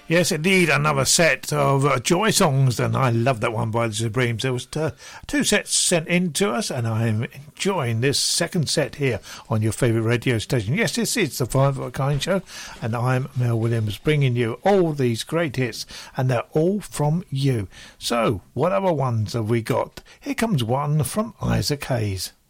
Yes, indeed, another set of Joy songs, and I love that one by the Supremes. There was two sets sent in to us, and I'm enjoying this second set here on your favourite radio station. Yes, this is the Five of a Kind show, and I'm Mel Williams, bringing you all these great hits, and they're all from you. So, what other ones have we got? Here comes one from Isaac Hayes.